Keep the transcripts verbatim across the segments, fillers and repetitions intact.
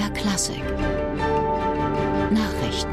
R Klassik Nachrichten.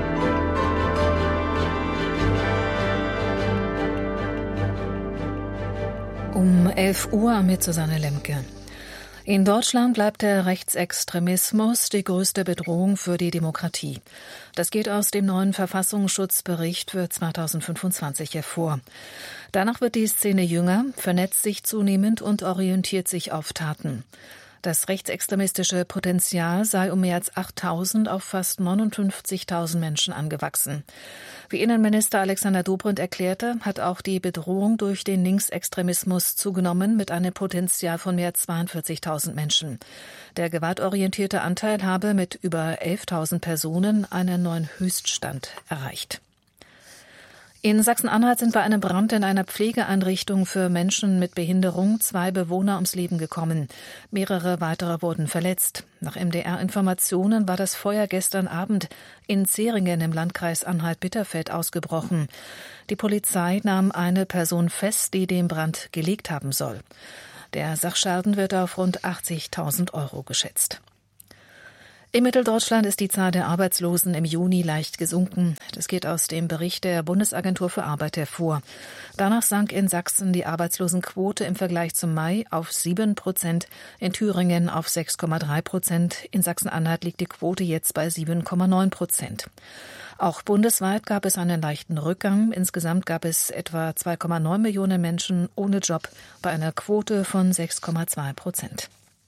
Um elf Uhr mit Susanne Lemke. In Deutschland bleibt der Rechtsextremismus die größte Bedrohung für die Demokratie. Das geht aus dem neuen Verfassungsschutzbericht für zweitausendfünfundzwanzig hervor. Danach wird die Szene jünger, vernetzt sich zunehmend und orientiert sich auf Taten. Das rechtsextremistische Potenzial sei um mehr als achttausend auf fast neunundfünfzigtausend Menschen angewachsen. Wie Innenminister Alexander Dobrindt erklärte, hat auch die Bedrohung durch den Linksextremismus zugenommen mit einem Potenzial von mehr als zweiundvierzigtausend Menschen. Der gewaltorientierte Anteil habe mit über elftausend Personen einen neuen Höchststand erreicht. In Sachsen-Anhalt sind bei einem Brand in einer Pflegeeinrichtung für Menschen mit Behinderung zwei Bewohner ums Leben gekommen. Mehrere weitere wurden verletzt. Nach M D R-Informationen war das Feuer gestern Abend in Zeringen im Landkreis Anhalt-Bitterfeld ausgebrochen. Die Polizei nahm eine Person fest, die den Brand gelegt haben soll. Der Sachschaden wird auf rund achtzigtausend Euro geschätzt. In Mitteldeutschland ist die Zahl der Arbeitslosen im Juni leicht gesunken. Das geht aus dem Bericht der Bundesagentur für Arbeit hervor. Danach sank in Sachsen die Arbeitslosenquote im Vergleich zum Mai auf sieben Prozent, in Thüringen auf sechs Komma drei Prozent. In Sachsen-Anhalt liegt die Quote jetzt bei sieben Komma neun Prozent. Auch bundesweit gab es einen leichten Rückgang. Insgesamt gab es etwa zwei Komma neun Millionen Menschen ohne Job bei einer Quote von sechs Komma zwei Prozent.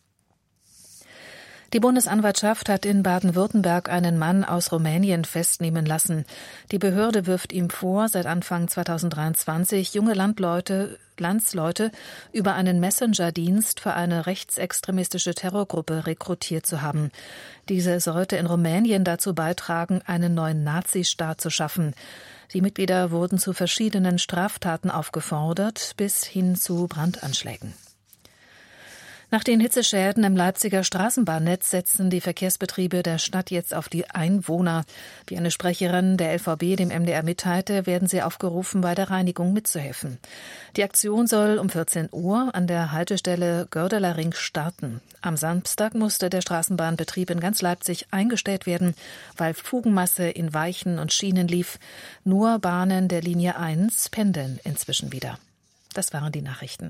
Die Bundesanwaltschaft hat in Baden-Württemberg einen Mann aus Rumänien festnehmen lassen. Die Behörde wirft ihm vor, seit Anfang zweitausenddreiundzwanzig junge Landleute, Landsleute über einen Messenger-Dienst für eine rechtsextremistische Terrorgruppe rekrutiert zu haben. Diese sollte in Rumänien dazu beitragen, einen neuen Nazistaat zu schaffen. Die Mitglieder wurden zu verschiedenen Straftaten aufgefordert, bis hin zu Brandanschlägen. Nach den Hitzeschäden im Leipziger Straßenbahnnetz setzen die Verkehrsbetriebe der Stadt jetzt auf die Einwohner. Wie eine Sprecherin der L V B dem M D R mitteilte, werden sie aufgerufen, bei der Reinigung mitzuhelfen. Die Aktion soll um vierzehn Uhr an der Haltestelle Gördeler Ring starten. Am Samstag musste der Straßenbahnbetrieb in ganz Leipzig eingestellt werden, weil Fugenmasse in Weichen und Schienen lief. Nur Bahnen der Linie eins pendeln inzwischen wieder. Das waren die Nachrichten.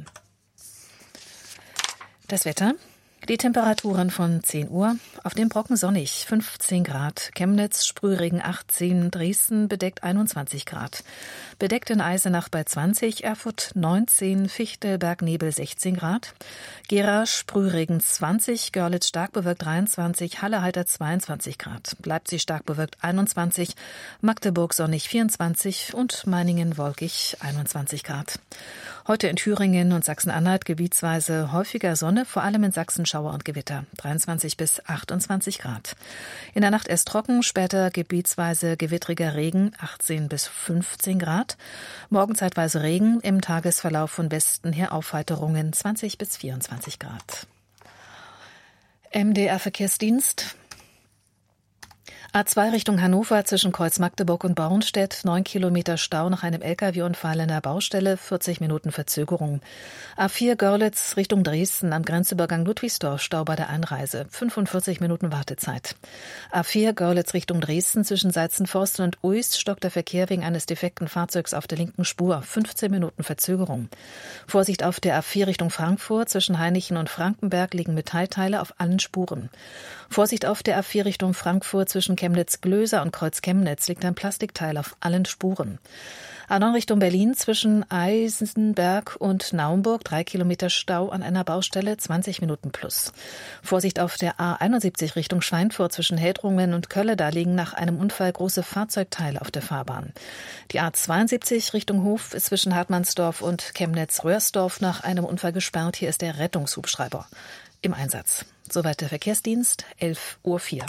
Das Wetter. Die Temperaturen von zehn Uhr. Auf dem Brocken sonnig, fünfzehn Grad. Chemnitz, Sprühregen achtzehn. Dresden bedeckt einundzwanzig Grad. Bedeckt in Eisenach bei zwanzig. Erfurt neunzehn. Fichtel, Bergnebel sechzehn Grad. Gera, Sprühregen zwanzig. Görlitz stark bewölkt dreiundzwanzig. Halle-Halter zweiundzwanzig Grad. Leipzig stark bewölkt einundzwanzig. Magdeburg sonnig vierundzwanzig. Und Meiningen wolkig einundzwanzig Grad. Heute in Thüringen und Sachsen-Anhalt gebietsweise häufiger Sonne, vor allem in Sachsen Schauer und Gewitter, dreiundzwanzig bis achtundzwanzig Grad. In der Nacht erst trocken, später gebietsweise gewittriger Regen, achtzehn bis fünfzehn Grad. Morgen zeitweise Regen, im Tagesverlauf von Westen her Aufheiterungen, zwanzig bis vierundzwanzig Grad. M D R-Verkehrsdienst. A zwei Richtung Hannover zwischen Kreuz Magdeburg und Bornstedt, neun Kilometer Stau nach einem L K W-Unfall in der Baustelle, vierzig Minuten Verzögerung. A vier Görlitz Richtung Dresden am Grenzübergang Ludwigsdorf, Stau bei der Einreise, fünfundvierzig Minuten Wartezeit. A vier Görlitz Richtung Dresden zwischen Seizenforsten und Uist stockt der Verkehr wegen eines defekten Fahrzeugs auf der linken Spur, fünfzehn Minuten Verzögerung. Vorsicht auf der A vier Richtung Frankfurt zwischen Hainichen und Frankenberg liegen Metallteile auf allen Spuren. Vorsicht auf der A vier Richtung Frankfurt zwischen Chemnitz-Glöser und Kreuz-Chemnitz liegt ein Plastikteil auf allen Spuren. A neun Richtung Berlin zwischen Eisenberg und Naumburg, drei Kilometer Stau an einer Baustelle, zwanzig Minuten plus. Vorsicht auf der A einundsiebzig Richtung Schweinfurt zwischen Heldrungen und Kölle, da liegen nach einem Unfall große Fahrzeugteile auf der Fahrbahn. Die A zweiundsiebzig Richtung Hof ist zwischen Hartmannsdorf und Chemnitz-Röhrsdorf nach einem Unfall gesperrt. Hier ist der Rettungshubschrauber im Einsatz. Soweit der Verkehrsdienst, elf Uhr vier.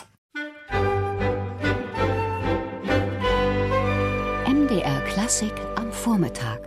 M D R Klassik am Vormittag.